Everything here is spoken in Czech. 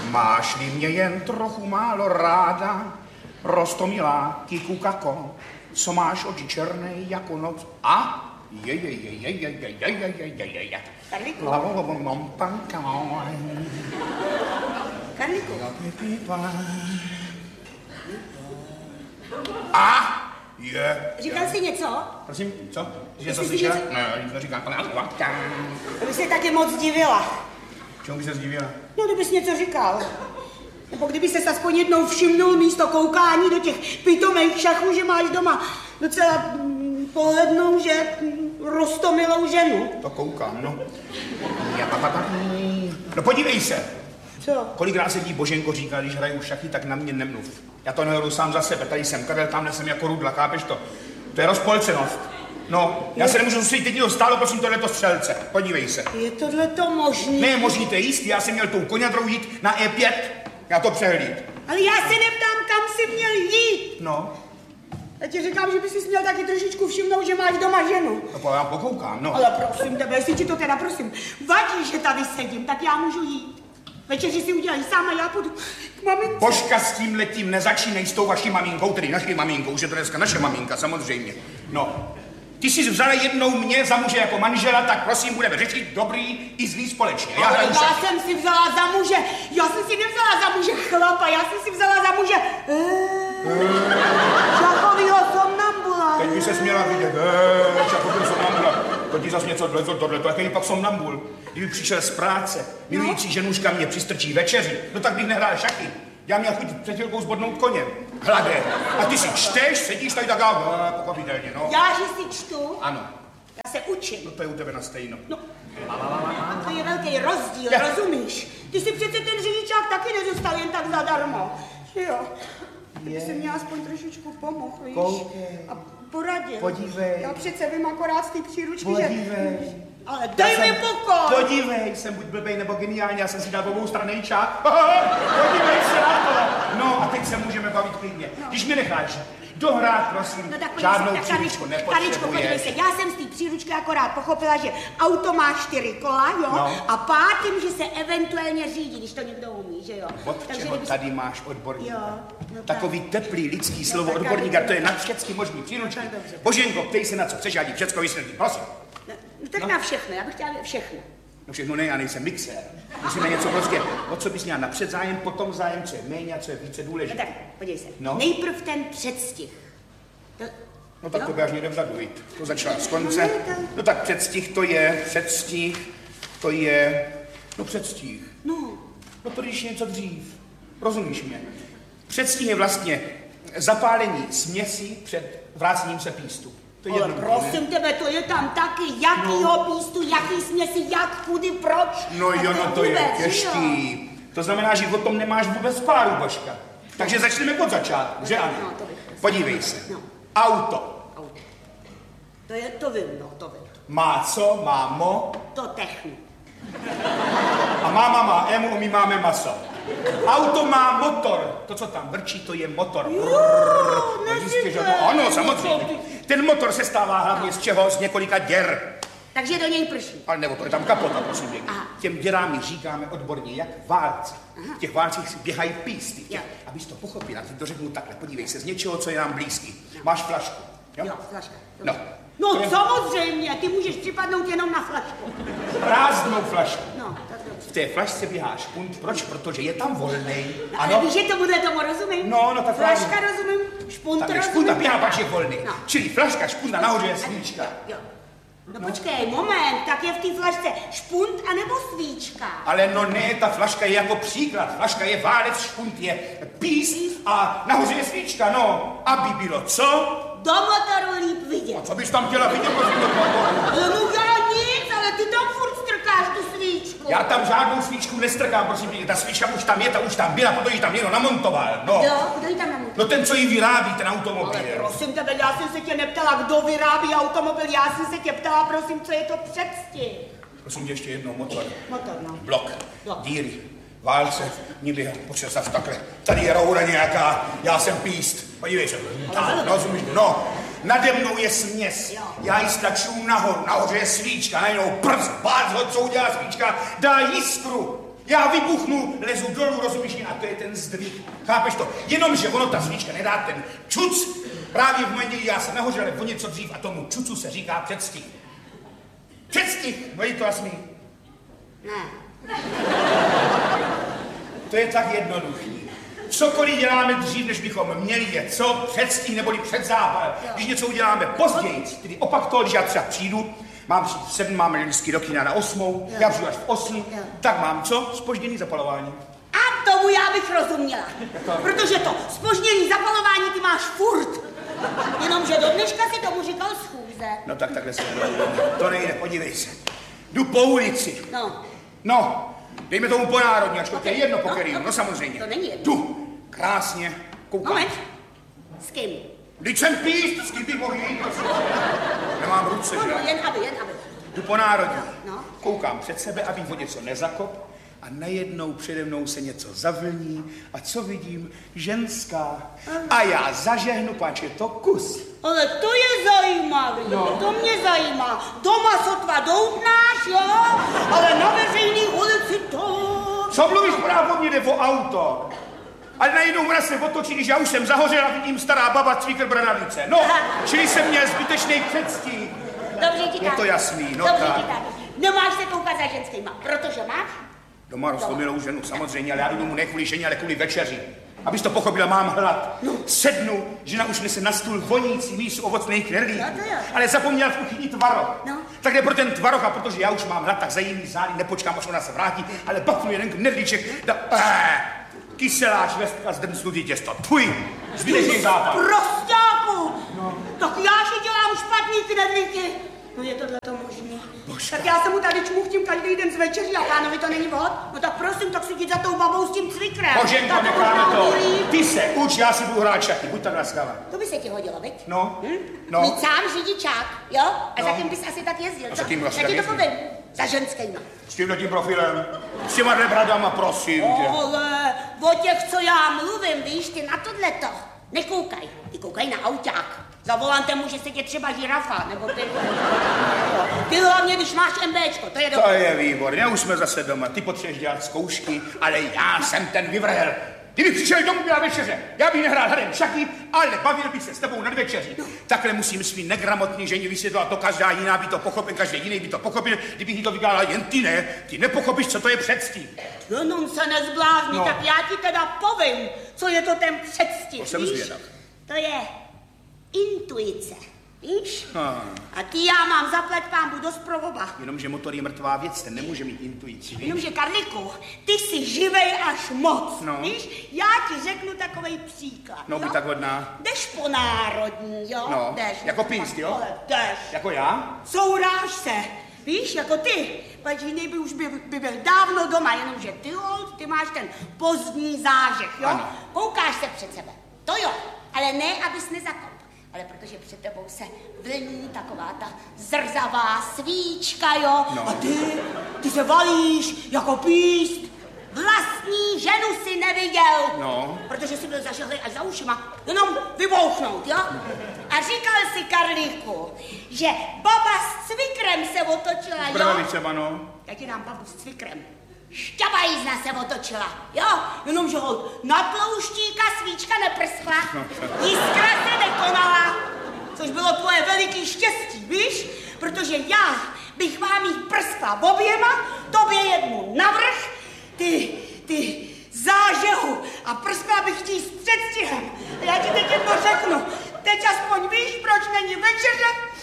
Máš-li mě jen trochu málo ráda, Rostomilá, kikukako, co máš oči černé jako noc. A? Karlíku. Karlíku. A? Je. Říkal jsi něco? Prosím, co? Něco slyšel? Ne, nic neříkám, pane. To by se taky moc divila. Čemu by se zdivila? No, kdybys něco říkal. Nebo kdyby se aspoň jednou všimnul místo koukání do těch pitomých šachů, že máš doma docela pohlednou, že roztomilou ženu. To koukám, no. No podívej se. Co? Kolikrát se ti Boženko říká, když hraju šachy, tak na mě nemluv. Já to nehodu sám za sebe, tady jsem Karel, tamhle jsem jako Rudla, chápeš to? To je rozpolcenost. No, já se nemůžu soustředit, teď to stálo, prosím, tohleto střelce. Podívej se. Je tohleto možný? Ne, možný, to je jistý, já jsem měl tou koňadrou jít na E5, já to přehlíd. Ale já se neptám, kam jsi měl jít. No. Já ti říkám, že bys si měl taky trošičku všimnout, že máš doma ženu. No, já pokoukám, no. Ale prosím tebe, jestli ti to teda, prosím, vadí, že tady sedím, tak já můžu jít. Večeři si udělají sám a já půjdu k mamince. Božka, s tím letím nezačínej s tou vaší maminkou, tedy naší maminkou, že to dneska naše maminka, samozřejmě. No. Ty jsi vzala jednou mě za muže jako manžela, tak prosím, budeme řešit dobrý i zlý společně. Já jsem si vzala za muže, já jsem si nevzala za muže chlapa, já jsem si vzala za muže šachovýho somnambula. Teď by se směla vidět, šachový somnambula. To ti zas něco tohle, jaký pak somnambul. Kdyby přišel z práce, milující ženuška mě přistrčí večeři, no tak bych nehrál šachy. Já měl chuť před chvilkou zbodnout koně. Hladé. A ty si čteš, sedíš tady tak pochopitelně, no. Já, že si čtu? Ano. Já se učím. No to je u tebe na stejno. No. A to je velký rozdíl, rozumíš? Ty si přece ten řidičák taky nedostal jen tak zadarmo. Jo. Ty jsi mě aspoň trošičku pomohl, víš? Koukej. A poradil. Podívej. Já přece vím akorát z té příručky, Podívej. že... Ale dej mi pokoj! Podívej, jsem buď blbej nebo geniální, já jsem si dal oboustranný čák. Podívej se na to. No a teď se můžeme bavit klidně. No. Když mi necháš dohrát, prosím, žádnou příručku nepotřebuje. Podívej se, já jsem z té příručky akorát pochopila, že auto má 4 kola, jo? No. A pátým, že se eventuálně řídí, když to někdo umí, že jo? Od čeho tady máš odborníka? Jo, no takový teplý lidský slovo odborníka, to je nad všechny možný příručky. Boženko, ptej se na co chceš, já ti všecko vysvětlím, prosím. No tak na všechno, já bych chtěla všechno. No všechno ne, já nejsem mixér. Musíme něco prostě, o co bys měla napřed zájem, potom zájem, co je méně a co je více důležité. No tak, podívej se. No. Nejprv ten předstih. No tak to by až někde vzadu jít. To začala z konce. No tak předstih. No to když něco dřív. Rozumíš mě? Předstih je vlastně zapálení směsi před vrácením se pístu. Ale prosím tebe, to je tam taky, jakýho pístu, jaký směsi, jak, kudy, proč. No jo, no to je těžký. To znamená, že o tom nemáš vůbec páru, Božka. Takže začneme od začátku, že ano? No, podívej se. Auto. To vím. Má co? Má mo? To technu. A máma má emu, my máme maso. Auto má motor. To, co tam vrčí, to je motor. Ano, samozřejmě. Ten motor se stává hlavně z čeho? Z několika děr. Takže do něj prší. Ale nebo to je tam kapota, prosím pěkně. Těm děrám říkáme odborně, jak válci. V těch válcích běhají písty. Abys to pochopila, ty to řeknu takhle. Podívej se, z něčeho, co je nám blízký. Máš flašku. Jo, flaška. No, samozřejmě, ty můžeš připadnout jenom na flašku. Prázdnou flašku. No, tak dobře. V té flašce běhá špunt. Proč? Protože je tam volnej. No, ale víš, že tomu rozumím. No, tak flaška rozumím, špunt rozumím. Špunta běhá, pak je volný. No. Čili flaška, špunta, nahoře je svíčka. Jo. No počkej, moment, tak je v té flašce špunt anebo svíčka? Ale no ne, ta flaška je jako příklad. Flaška je válec, špunt je píst a nahoře je svíčka, no. Aby bylo co? Do motoru líp vidět. A co bys tam chtěla vidět? No já nic, ale ty tam furt strkáš tu svíčku. Já tam žádnou svíčku nestrkám, prosím tě. Ta svíčka už tam je, ta už tam byla, protože ji tam někdo namontoval, no. Jo, kdo ji tam namontoval? No ten, co ji vyrábí, ten automobil. Ale prosím tebe, já jsem se tě neptala, kdo vyrábí automobil, já jsem se tě ptala, prosím, co je to předstih. Prosím tě ještě jednou, motor. Motor, no. Blok. Díry. Válce, nikdy potřeba takhle. Tady je roura nějaká, já jsem píst. Podívej se. Rozumíš? No, nade mnou je směs. Jo. Já ji stlaču nahoru, nahoře je svíčka, najednou prst, bác ho, co udělá svíčka, dá jiskru. Já vybuchnu, lezu dolů, rozumíš mě, a to je ten zdvih. Chápeš to? Jenomže ono ta svíčka nedá ten čuc. Právě v momentě, kdy já jsem nahoře, ale o něco dřív a tomu čucu se říká předstih. Předstih! No je to jasný? Ne. To je tak jednoduchý. Cokoliv děláme dřív, než bychom měli je co? Předstih neboli předzápal. Když něco uděláme později, tedy opak toho, když já třeba přijdu, mám přijít v 7, máme lístky do kina na 8, já přijdu až v 8, tak mám co? Zpožděný zapalování. A tomu já bych rozuměla. Protože to zpožděný zapalování ty máš furt. Jenomže do dneška si tomu říkal schůze. No tak takhle se to nejde, podívej se. Jdu po ulici. No, dejme tomu po národní, ačkoliv to je jedno po kterým, no samozřejmě. To není jedno. Jdu, krásně, koukám. Moment. S kým? Vždyť jsem píst, s kým bych mohl jít, nemám ruce, že? No, jen aby. Jdu po národní, No. koukám před sebe, abych o něco nezakop a najednou přede mnou se něco zavlní a co vidím? Ženská. A já zažehnu, páč je to kus. Ale to je zajímavé, to mě zajímá. Doma sotva doutnáš, jo, ale na veřejný ulici to... Co mluvíš, právě mě jde o auto? Ale najednou mraz se otočí, když já už jsem zahořel a vidím stará baba cvíkr bradavice. No, čili jsem měl zbytečný předstih. Dobře ti tak. Je to jasný, no Dobře tak. ti tak. Nemáš se koukat za ženskýma, protože máš? Doma roztomilou ženu, samozřejmě, ale já jdu domů ne kvůli ženě, ale kvůli večeři. Abys to pochopila, mám hlad. Sednu, žena už nese na stůl vonící mísu ovocných knedlíků. Ale zapomněla v kuchyni tvaroh. Tak jde pro ten tvaroh, a protože já už mám hlad, tak za jiný zády nepočkám, až ona se vrátí, ale bafnu jeden knedlíček. Kyselá švestka zdrncnutý těsto. Tvůj, zbytečný západ. Prostáku! Tak já si dělám špatný knedlíky. No je tohleto možné. Tak já se mu tady čmuchtím každý den z večeří a pánovi to není vhod. No tak prosím, tak si jdi za tou babou s tím cvikrem. Boženko, necháme to. Ty se uč, já si budu hrát šachy, buď tak laskavá. To by se ti hodilo, viď? No. Mít sám řidičák, jo? A za kým bys asi tak jezdil, A za kým asi já ti tak to povím. Za ženskýma. S tímhletím profilem, s těma bradama, prosím tě. Ale o těch, co já mluvím, víš, ty na tohleto nekoukaj. Ty koukaj na auták. Za volantem může sedět třeba žirafa, nebo ty. Ty hlavně, když máš MBčko, to je dobré. To je výborně, už jsme zase doma. Ty potřebuješ dělat zkoušky, ale já jsem ten vyvrhel. Kdybych přišel domů na večeře, já bych nehrál hrem šachy, ale bavil bych se s tebou nad večeří. Takhle musím svý negramotný ženě vysvětlovat, to každá jiná by to pochopil, každý jiný by to pochopil, kdybych jí to vykládal, jen ty ne, ty nepochopíš, co to je předstih. Jenom se nezblázni, tak já ti teda povím, co je to ten předstih, To jsem zvědav. To je intuice, víš? A ty já mám zaplať pámbu dost pro oba. Jenomže motor je mrtvá věc, ten nemůže mít intuici, víš? Jenomže, Karliku, ty jsi živej až moc, No. víš? Já ti řeknu takovej příklad, No, buď tak hodná. Jdeš po národní, jo? No, Jdeš, jako píst, jo? Ale jdeš. Jako já? Souráš se, víš, jako ty. Pač jiný by už by byl dávno doma, jenomže ty máš ten pozdní zážeh, jo? Ano. Koukáš se před sebe, to jo, ale ne, abys nezakop. Ale protože před tebou se vlní taková ta zrzavá svíčka, jo? No. A ty se valíš jako píst. Vlastní ženu si neviděl. No. Protože si byl zašehlej až za ušima. Jenom vybouchnout, jo? A říkal si, Karlíku, že baba s cvikrem se otočila, jo? Bravicema, no. Já ti dám babu s cvikrem. Šťabajízna se otočila, jo? Jenomže hod na plouštíka svíčka neprskla, jiskra se nekonala, což bylo tvoje veliký štěstí, víš? Protože já bych vám jich prskla oběma, tobě jednu navrch, ty zážehu a prskla bych ti s předstihem. Já ti teď jedno řeknu, teď aspoň víš, proč není večeře